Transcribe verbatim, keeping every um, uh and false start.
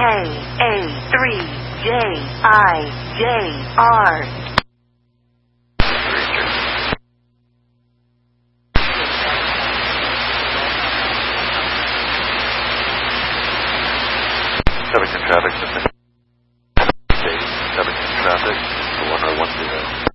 A three J I J R. Covington traffic, Covington traffic, one oh one zero.